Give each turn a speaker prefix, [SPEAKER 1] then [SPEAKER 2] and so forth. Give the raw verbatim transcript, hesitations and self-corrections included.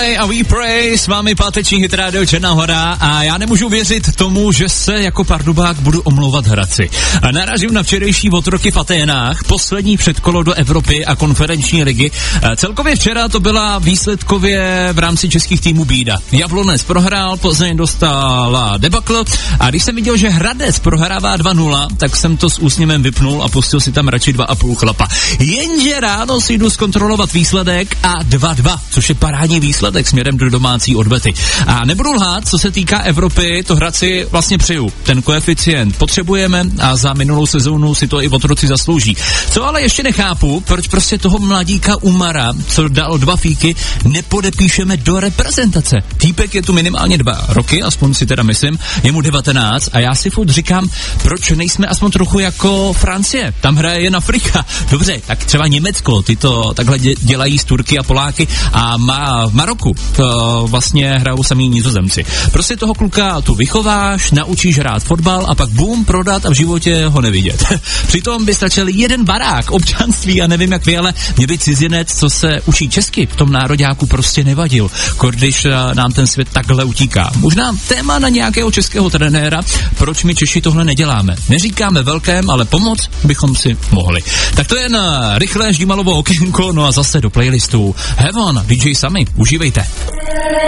[SPEAKER 1] Coldplay a We Pray, s vámi páteční hit rádio Černá Hora a já nemůžu věřit tomu, že se jako pardubák budu omlouvat Hradci. A narážím na včerejší otroky v Aténách, poslední předkolo do Evropy a konferenční ligy. Celkově včera to byla výsledkově v rámci českých týmů bída. Jablonec prohrál, Plzeň dostala debakl a když jsem viděl, že Hradec prohrává dva nula, tak jsem to s úsměvem vypnul a pustil si tam radši dva a půl chlapa. Jenže ráno si jdu zkontrolovat výsledek a dva dva, což je parádní výsledek směrem do domácí odvety. A nebudu lhát, co se týká Evropy, to Hradci vlastně přeju. Ten koeficient potřebujeme a za minulou sezónu si to i otroci zaslouží. Co ale ještě nechápu, proč prostě toho mladíka Umara, co dal dva fíky, nepodepíšeme do reprezentace. Týpek je tu minimálně dva roky, aspoň si teda myslím, je mu devatenáct a já si furt říkám, proč nejsme aspoň trochu jako Francie, tam hraje jen Afrika. Dobře, tak třeba Německo, ty to takhle dělají z Turky a Poláky a má v Maroku to vlastně hrajou samý Nizozemci. Prostě toho kluka tu vychováš, naučíš hrát fotbal a pak bum, prodat a v životě ho nevidět. Přitom by stačil jeden barák, občanství a nevím jak vy, ale mě by cizinec, co se učí česky, v tom nároďáku prostě nevadil, když nám ten svět takhle utíká. Možná téma na nějakého českého trenéra, proč my Češi tohle neděláme. Neříkáme velkém, ale pomoct bychom si mohli. Tak to jen rychlé ždímalovo okénko, no a zase do playlistu Heaven, D J Sami, užívejte.